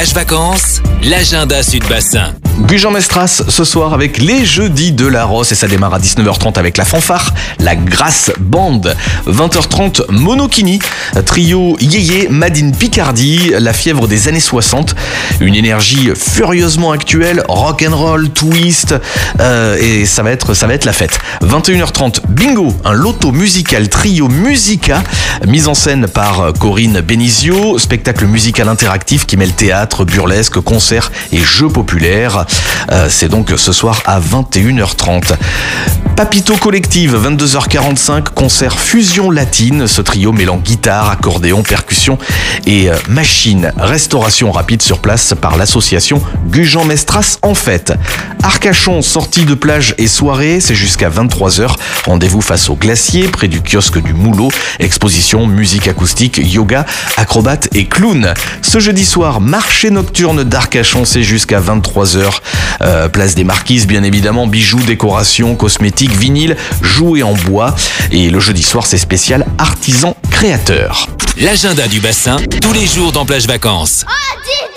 Plage Vacances, l'agenda Sud-Bassin. Gujan-Mestras ce soir avec les jeudis de la Rosse et ça démarre à 19h30 avec la fanfare, la Grasse Band. 20h30 Monokini, trio Yéyé, Made in Picardie, la fièvre des années 60. Une énergie furieusement actuelle, rock'n'roll, twist, et ça va être la fête. 21h30 Bingo, un loto musical trio Musica, mise en scène par Corinne Benizio, spectacle musical interactif qui mêle théâtre, burlesque, concert et jeux populaires. C'est donc ce soir à 21h30. Papito Collective, 22h45, concert fusion latine, ce trio mêlant guitare, accordéon, percussion et machine. Restauration rapide sur place par l'association Gujan-Mestras en fête. Arcachon, sortie de plage et soirée, c'est jusqu'à 23h. Rendez-vous face au glacier, près du kiosque du Moulot. Exposition, musique acoustique, yoga, acrobate et clown. Ce jeudi soir, marché nocturne d'Arcachon, c'est jusqu'à 23h. Place des Marquises, bien évidemment, bijoux, décorations, cosmétiques, vinyle, jouets en bois. Et le jeudi soir, c'est spécial artisan créateur. L'agenda du bassin, tous les jours dans Plage Vacances.